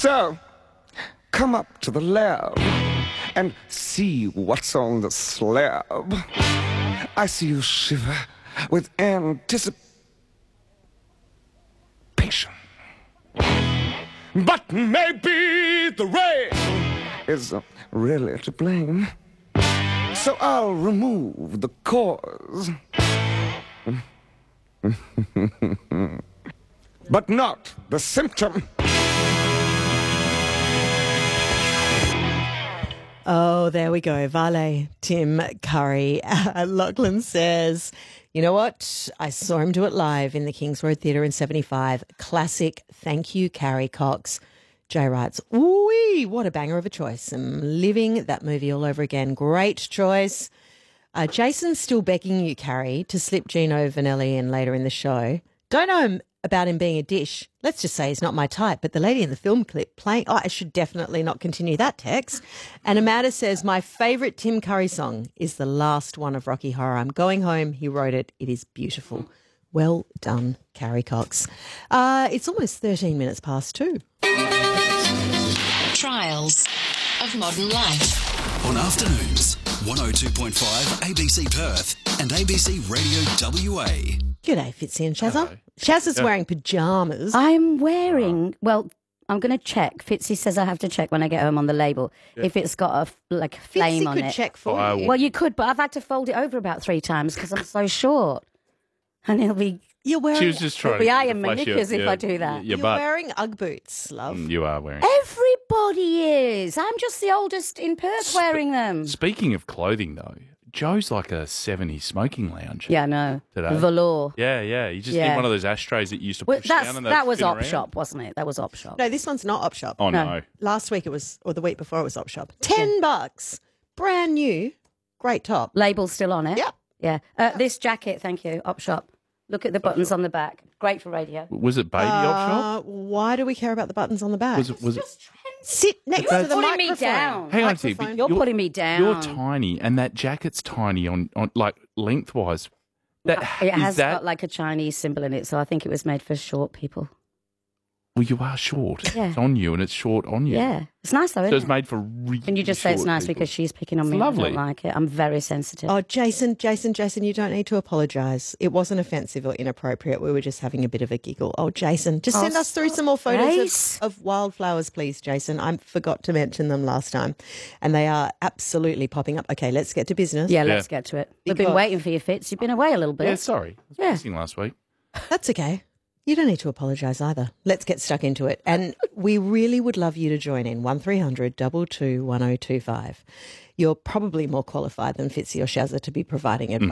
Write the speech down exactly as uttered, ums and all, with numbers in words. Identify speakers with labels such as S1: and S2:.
S1: So, come up to the lab and see what's on the slab. I see you shiver with anticipation. But maybe the rain is really to blame. So I'll remove the cause. But not the symptom.
S2: Oh, there we go. Valet Tim Curry. Uh, Lachlan says, you know what? I saw him do it live in the Kings Road Theatre in seventy-five. Classic. Thank you, Carrie Cox. Jay writes, ooh, what a banger of a choice. I'm living that movie all over again. Great choice. Uh, Jason's still begging you, Carrie, to slip Gino Vanelli in later in the show. Don't know him about him being a dish. Let's just say he's not my type, but the lady in the film clip playing, oh, I should definitely not continue that text. And Amanda says, my favourite Tim Curry song is the last one of Rocky Horror. I'm going home. He wrote it. It is beautiful. Well done, Carrie Cox. Uh, it's almost thirteen minutes past two.
S3: Trials of Modern Life.
S4: On afternoons, one oh two point five A B C Perth and A B C Radio W A.
S2: G'day, Fitzy and Shazza.
S5: Hello.
S2: Shaz is wearing pyjamas.
S6: I'm wearing, well, I'm going to check. Fitzy says I have to check when I get home on the label
S5: Yeah.
S6: if it's got a f- like a flame
S2: Fitzy
S6: on
S2: could
S6: it.
S2: check for
S5: Oh, I
S2: you.
S5: will.
S6: Well, you could, but I've had to fold it over about three times because I'm so short. And it'll be,
S2: You're wearing,
S5: She was just trying
S6: it'll be
S5: to
S6: iron my
S5: flash your-
S6: knickers if
S5: your-
S6: I do that.
S5: Your
S2: you're
S5: butt.
S2: wearing Ugg boots, love.
S5: Mm, You are wearing.
S6: Everybody is. I'm just the oldest in Perth wearing them.
S5: Speaking of clothing, though, Joe's like a seventies smoking lounge.
S6: Yeah, no.
S5: Today.
S6: Velour.
S5: Yeah, yeah. You just
S6: Yeah.
S5: need one of those ashtrays that you used to
S6: Well,
S5: push
S6: that's,
S5: down and
S6: that was
S5: spin
S6: Op
S5: around.
S6: Shop, wasn't it? That was Op Shop.
S2: No, this one's not Op Shop.
S5: Oh, no.
S6: No.
S2: Last week it was, or the week before it was Op Shop. Ten bucks. Brand new. Great top.
S6: Label's still on it?
S2: Yep.
S6: Yeah. Uh, this jacket, thank you, Op Shop. Look at the buttons on the back. Great for radio.
S5: Was it baby Op Shop?
S2: Uh, why do we care about the buttons on the back?
S5: Was it? Was it?
S2: Sit next
S6: You're
S2: to the
S6: putting me
S2: microphone.
S6: down.
S5: Hang on a second.
S2: Microphone.
S6: You're putting me down.
S5: You're tiny, and that jacket's tiny on, on like lengthwise. That
S6: It
S5: is
S6: has
S5: that.
S6: got like a Chinese symbol in it, so I think it was made for short people.
S5: Well, you are short.
S6: Yeah.
S5: It's on you, and it's short on you.
S6: Yeah. It's nice though,
S5: So
S6: isn't
S5: it's
S6: it?
S5: made for really
S6: Can you just say it's
S5: short
S6: nice
S5: people.
S6: because she's picking on
S5: It's
S6: me?
S5: lovely.
S6: I don't like it. I'm very sensitive.
S2: Oh, Jason, Jason, Jason, you don't need to apologise. It wasn't offensive or inappropriate. We were just having a bit of a giggle. Oh, Jason, just
S6: Oh,
S2: send us through some more photos
S6: Grace.
S2: of, of wildflowers, please, Jason. I forgot to mention them last time, and they are absolutely popping up. Okay, let's get to business.
S6: yeah,
S5: Yeah.
S6: let's get to it. We've been
S2: Because-
S6: waiting for your Fits. You've been away a little bit.
S5: Yeah, sorry. I was
S6: Yeah.
S5: missing last week.
S2: That's okay. You don't need to apologise either. Let's get stuck into it. And we really would love you to join in, one three hundred two two one oh two five. You're probably more qualified than Fitzy or Shazza to be providing advice